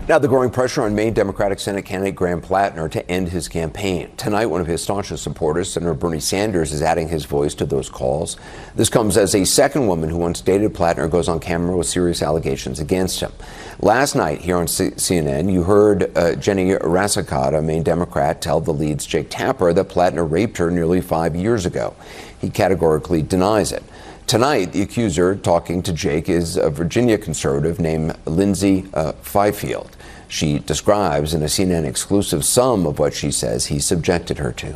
Now, the growing pressure on Maine Democratic Senate candidate Graham Plattner to end his campaign. Tonight, one of his staunchest supporters, Senator Bernie Sanders, is adding his voice to those calls. This comes as a second woman who once dated Plattner goes on camera with serious allegations against him. Last night here on CNN, you heard Jenny Rassicot, a Maine Democrat, tell the Lead's Jake Tapper that Plattner raped her nearly 5 years ago. He categorically denies it. Tonight, the accuser talking to Jake is a Virginia conservative named Lindsay Fifield. She describes in a CNN exclusive some of what she says he subjected her to.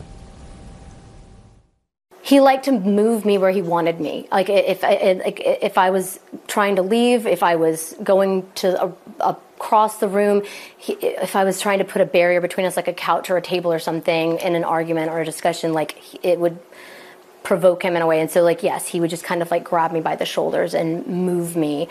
He liked to move me where he wanted me. Like if I was trying to leave, if I was going to across the room, if I was trying to put a barrier between us, like a couch or a table or something, in an argument or a discussion, like it would provoke him in a way. And so, like, yes, he would just kind of like grab me by the shoulders and move me.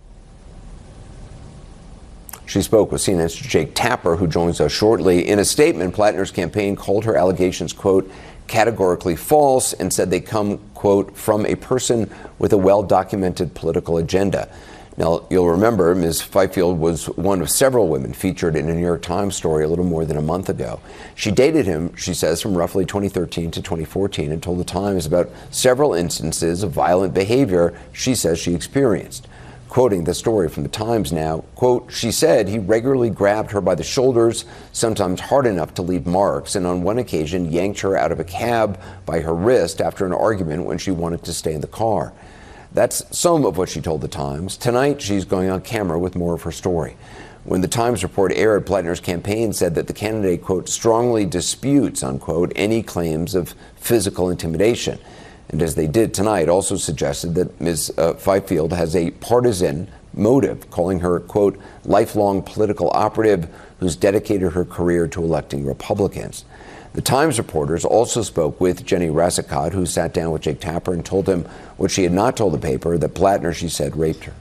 She spoke with CNN's Jake Tapper, who joins us shortly. In a statement, Plattner's campaign called her allegations, quote, categorically false, and said they come, quote, from a person with a well-documented political agenda. Now, you'll remember Ms. Fifield was one of several women featured in a New York Times story a little more than a month ago. She dated him, she says, from roughly 2013 to 2014 and told the Times about several instances of violent behavior she says she experienced. Quoting the story from the Times now, quote, she said he regularly grabbed her by the shoulders, sometimes hard enough to leave marks, and on one occasion yanked her out of a cab by her wrist after an argument when she wanted to stay in the car. That's some of what she told the Times. Tonight, she's going on camera with more of her story. When the Times report aired, Plattner's campaign said that the candidate, quote, strongly disputes, unquote, any claims of physical intimidation. And as they did tonight, also suggested that Ms. Fifield has a partisan motive, calling her, quote, lifelong political operative who's dedicated her career to electing Republicans. The Times reporters also spoke with Jenny Rassicot, who sat down with Jake Tapper and told him what she had not told the paper, that Plattner, she said, raped her.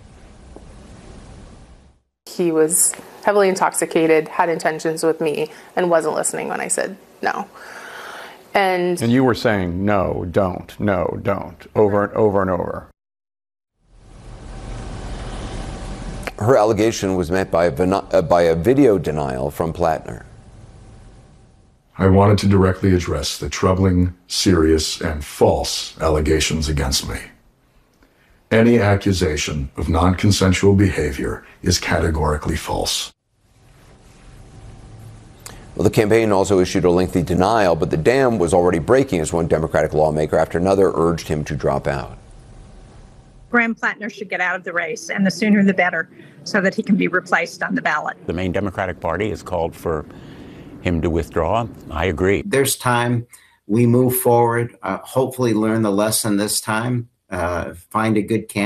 He was heavily intoxicated, had intentions with me, and wasn't listening when I said no. And you were saying, no, don't, over and over and over. Her allegation was met by a video denial from Plattner. I wanted to directly address the troubling, serious, and false allegations against me. Any accusation of non-consensual behavior is categorically false. Well, the campaign also issued a lengthy denial, but the dam was already breaking as one Democratic lawmaker after another urged him to drop out. Graham Plattner should get out of the race, and the sooner the better, so that he can be replaced on the ballot. The Maine Democratic Party has called for him to withdraw. I agree. There's time. We move forward, hopefully learn the lesson this time, find a good candidate.